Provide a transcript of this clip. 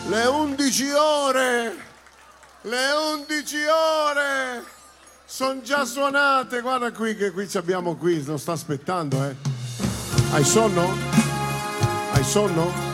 Le 11 ore! Le 11 ore! Sono già suonate, guarda qui che qui ci abbiamo qui, lo sta aspettando, eh. Hai sonno? Hai sonno?